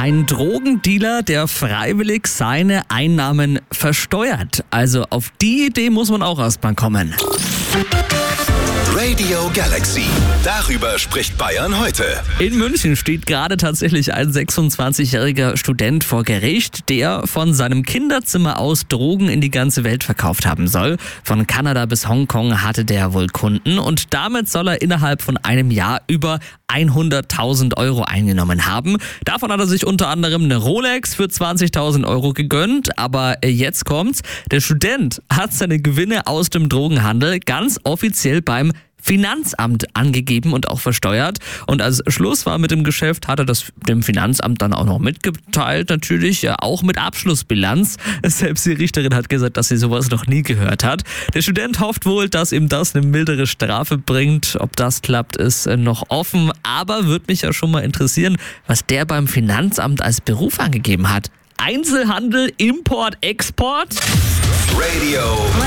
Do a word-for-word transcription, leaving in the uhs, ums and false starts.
Ein Drogendealer, der freiwillig seine Einnahmen versteuert. Also auf die Idee muss man auch erstmal kommen. Radio Galaxy. Darüber spricht Bayern heute. In München steht gerade tatsächlich ein sechsundzwanzigjähriger Student vor Gericht, der von seinem Kinderzimmer aus Drogen in die ganze Welt verkauft haben soll. Von Kanada bis Hongkong hatte der wohl Kunden und damit soll er innerhalb von einem Jahr über hunderttausend Euro eingenommen haben. Davon hat er sich unter anderem eine Rolex für zwanzigtausend Euro gegönnt. Aber jetzt kommt's. Der Student hat seine Gewinne aus dem Drogenhandel ganz offiziell beim Finanzamt angegeben und auch versteuert. Und als Schluss war mit dem Geschäft, hat er das dem Finanzamt dann auch noch mitgeteilt, natürlich, ja, auch mit Abschlussbilanz. Selbst die Richterin hat gesagt, dass sie sowas noch nie gehört hat. Der Student hofft wohl, dass ihm das eine mildere Strafe bringt. Ob das klappt, ist noch offen. Aber würde mich ja schon mal interessieren, was der beim Finanzamt als Beruf angegeben hat. Einzelhandel, Import, Export? Radio